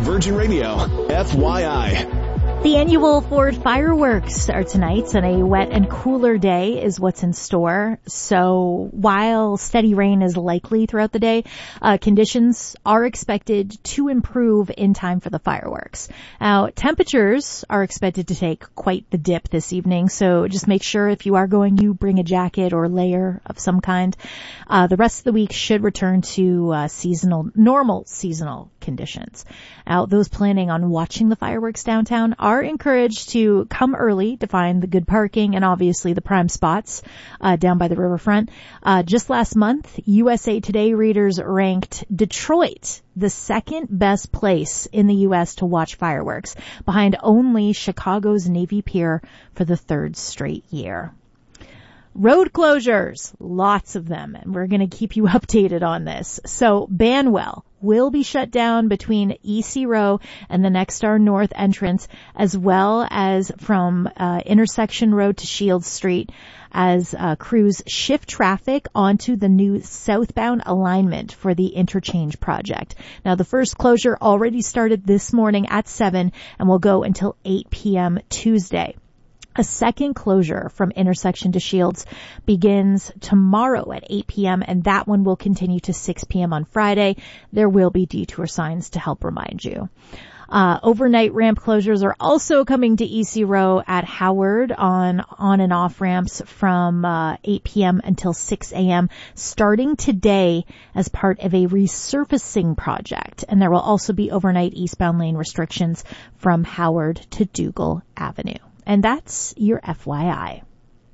Virgin Radio, FYI. The annual Ford fireworks are tonight, and a wet and cooler day is what's in store. So while steady rain is likely throughout the day, conditions are expected to improve in time for the fireworks. Now, temperatures are expected to take quite the dip this evening, so just make sure if you are going, you bring a jacket or layer of some kind. The rest of the week should return to normal seasonal conditions. Now, those planning on watching the fireworks downtown are encouraged to come early to find the good parking and obviously the prime spots down by the riverfront. Just last month, USA Today readers ranked Detroit the second best place in the U.S. to watch fireworks, behind only Chicago's Navy Pier for the third straight year. Road closures, lots of them, and we're going to keep you updated on this. So Banwell will be shut down between EC Row and the Nexstar North entrance, as well as from Intersection Road to Shields Street, as crews shift traffic onto the new southbound alignment for the interchange project. Now, the first closure already started this morning at 7 and will go until 8 p.m. Tuesday. A second closure from Intersection to Shields begins tomorrow at 8 p.m. and that one will continue to 6 p.m. on Friday. There will be detour signs to help remind you. Overnight ramp closures are also coming to EC Row at Howard on and off ramps from 8 p.m. until 6 a.m. starting today as part of a resurfacing project. And there will also be overnight eastbound lane restrictions from Howard to Dougal Avenue. And that's your FYI.